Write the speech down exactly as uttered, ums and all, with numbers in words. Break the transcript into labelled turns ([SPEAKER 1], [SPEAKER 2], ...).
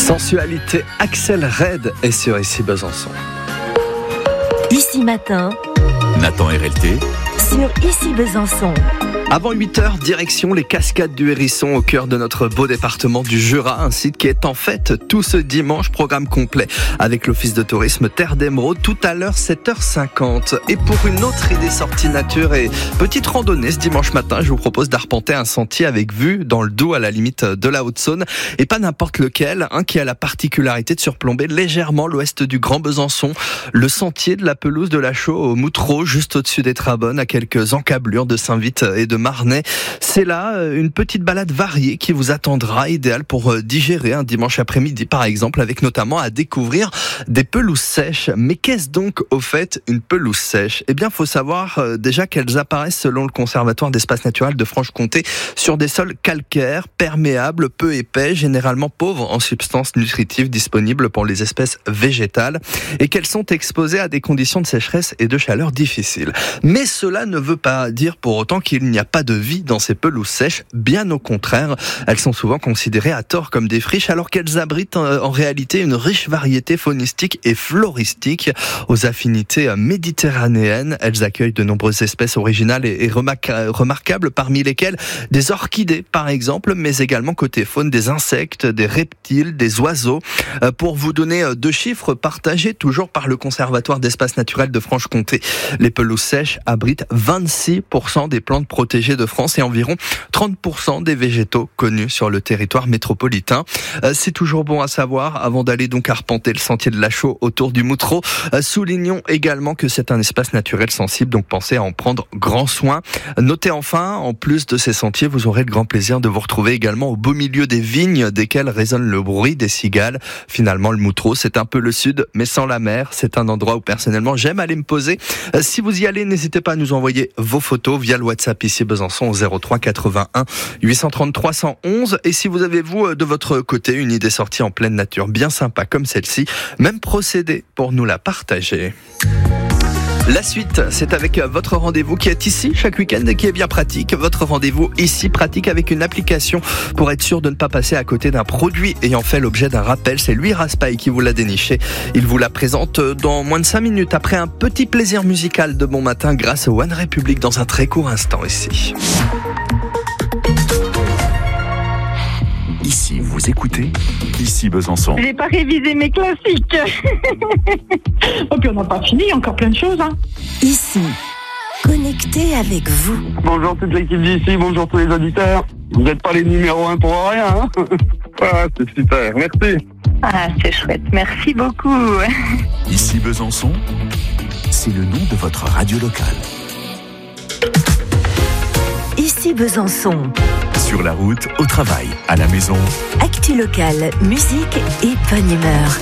[SPEAKER 1] Sensualité, Axel Red est sur Ici Besançon.
[SPEAKER 2] Ici Matin,
[SPEAKER 3] Nathan R L T
[SPEAKER 2] sur Ici Besançon.
[SPEAKER 1] Avant huit heures, direction les cascades du Hérisson au cœur de notre beau département du Jura, un site qui est en fête tout ce dimanche, programme complet avec l'office de tourisme Terre d'Émeraude, tout à l'heure sept heures cinquante. Et pour une autre idée sortie nature et petite randonnée ce dimanche matin, je vous propose d'arpenter un sentier avec vue dans le Doubs à la limite de la Haute-Saône, et pas n'importe lequel, hein, qui a la particularité de surplomber légèrement l'ouest du Grand Besançon, le sentier de la pelouse de la Chaux au Moutreau, juste au-dessus des Trabonnes, à quelques encablures de Saint-Vite et de Marnay. C'est là une petite balade variée qui vous attendra, idéale pour digérer un dimanche après-midi par exemple, avec notamment à découvrir des pelouses sèches. Mais qu'est-ce donc au fait une pelouse sèche ? Eh bien, faut savoir déjà qu'elles apparaissent selon le Conservatoire d'espaces naturels de Franche-Comté sur des sols calcaires, perméables, peu épais, généralement pauvres en substances nutritives disponibles pour les espèces végétales, et qu'elles sont exposées à des conditions de sécheresse et de chaleur difficiles. Mais cela ne veut pas dire pour autant qu'il n'y a pas de vie dans ces pelouses sèches, bien au contraire. Elles sont souvent considérées à tort comme des friches, alors qu'elles abritent en réalité une riche variété faunistique et floristique. Aux affinités méditerranéennes, elles accueillent de nombreuses espèces originales et remarquables, parmi lesquelles des orchidées par exemple, mais également côté faune des insectes, des reptiles, des oiseaux. Pour vous donner deux chiffres partagés toujours par le Conservatoire d'espaces naturels de Franche-Comté, les pelouses sèches abritent vingt-six pour cent des plantes protégées de France et environ trente pour cent des végétaux connus sur le territoire métropolitain. Euh, c'est toujours bon à savoir avant d'aller donc arpenter le sentier de la Chaux autour du Moutreau. Euh, soulignons également que c'est un espace naturel sensible, donc pensez à en prendre grand soin. Notez enfin, en plus de ces sentiers, vous aurez le grand plaisir de vous retrouver également au beau milieu des vignes desquelles résonne le bruit des cigales. Finalement, le Moutreau, c'est un peu le sud, mais sans la mer. C'est un endroit où personnellement j'aime aller me poser. Euh, si vous y allez, n'hésitez pas à nous envoyer vos photos via le WhatsApp Ici Besançon au zéro trois quatre-vingt-un huit cent trente trois cent onze. Et si vous avez, vous, de votre côté, une idée sortie en pleine nature bien sympa comme celle-ci, même procédé pour nous la partager. La suite, c'est avec votre rendez-vous qui est ici chaque week-end et qui est bien pratique. Votre rendez-vous ici pratique avec une application pour être sûr de ne pas passer à côté d'un produit ayant fait l'objet d'un rappel. C'est lui, Raspail, qui vous l'a déniché. Il vous la présente dans moins de cinq minutes après un petit plaisir musical de bon matin grâce au One Republic dans un très court instant ici.
[SPEAKER 3] Ici, vous écoutez Ici Besançon.
[SPEAKER 4] J'ai pas révisé mes classiques. Oh, puis on n'a pas fini, encore plein de choses. Hein.
[SPEAKER 2] Ici, connecté avec vous.
[SPEAKER 5] Bonjour toute l'équipe d'ici, bonjour tous les auditeurs. Vous n'êtes pas les numéros un pour rien. Hein. Ah, c'est super, merci.
[SPEAKER 4] Ah, c'est chouette, merci beaucoup.
[SPEAKER 3] Ici Besançon, c'est le nom de votre radio locale.
[SPEAKER 2] Ici Besançon.
[SPEAKER 3] Sur la route, au travail, à la maison.
[SPEAKER 2] Actu locale, musique et bonne humeur.